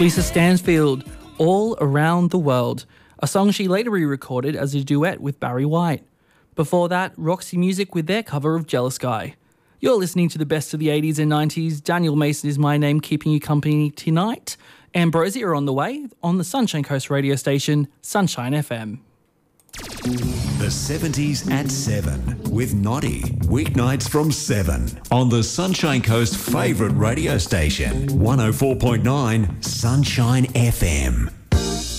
Lisa Stansfield, All Around the World, a song she later re-recorded as a duet with Barry White. Before that, Roxy Music with their cover of Jealous Guy. You're listening to the best of the 80s and 90s. Daniel Mason is my name, keeping you company tonight. Ambrosia are on the way on the Sunshine Coast radio station, Sunshine FM. The 70s at 7 with Noddy. Weeknights from 7 on the Sunshine Coast favourite radio station, 104.9 Sunshine FM.